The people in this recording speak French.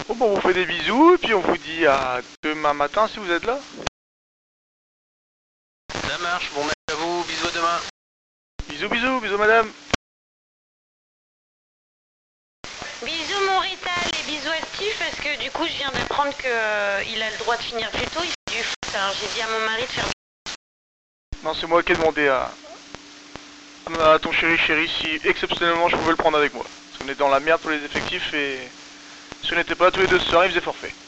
Bon, on vous fait des bisous et puis on vous dit à demain matin si vous êtes là. Ça marche, bon match à vous, bisous à demain. Bisous, bisous, bisous madame. Bisous mon Rital et bisous à Steve parce que du coup je viens d'apprendre qu'il a le droit de finir plus tôt, il fait du foot, alors j'ai dit à mon mari de faire... Non, c'est moi qui ai demandé à ton chéri si exceptionnellement je pouvais le prendre avec moi. Parce qu'on est dans la merde pour les effectifs et si on n'était pas tous les deux ce soir, il faisait forfait.